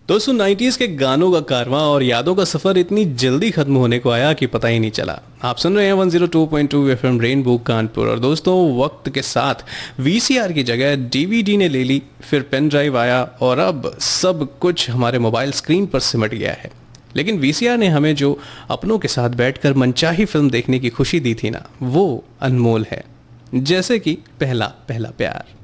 दोस्तों 90s के गानों का कारवां और यादों का सफर इतनी जल्दी खत्म होने को आया कि पता ही नहीं चला। आप सुन रहे हैं 102.2 एफएम रेनबो कानपुर। और दोस्तों वक्त के साथ वीसीआर की जगह डीवीडी ने ले ली, फिर पेन ड्राइव आया और अब सब कुछ हमारे मोबाइल स्क्रीन पर सिमट गया है। लेकिन वीसीआर ने हमें जो अपनों के साथ बैठकर मनचाही फिल्म देखने की खुशी दी थी ना, वो अनमोल है। जैसे कि पहला पहला प्यार।